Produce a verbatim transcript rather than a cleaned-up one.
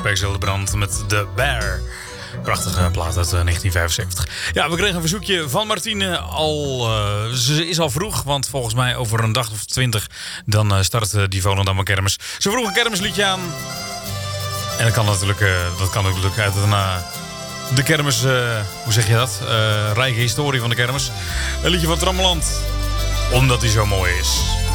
Specs Hildebrand met The Bear. Prachtige plaat uit negentien vijfenzeventig. Ja, we kregen een verzoekje van Martine. Al, uh, ze is al vroeg, want volgens mij over een dag of twintig... dan uh, start uh, die Volendammer kermis. Ze vroeg een kermisliedje aan. En dat kan natuurlijk, uh, dat kan natuurlijk uit een, uh, de kermis... Uh, hoe zeg je dat? Uh, rijke historie van de kermis. Een liedje van Trammeland. Omdat hij zo mooi is.